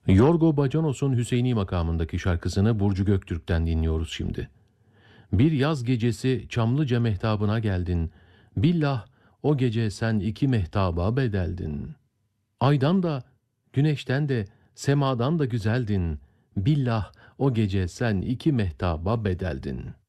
Yorgo Bacanos'un Hüseyni makamındaki şarkısını Burcu Göktürk'ten dinliyoruz şimdi. Bir yaz gecesi Çamlıca mehtabına geldin. Billah o gece sen iki mehtaba bedeldin. Aydan da, güneşten de, semadan da güzeldin. Billah o gece sen iki mehtaba bedeldin.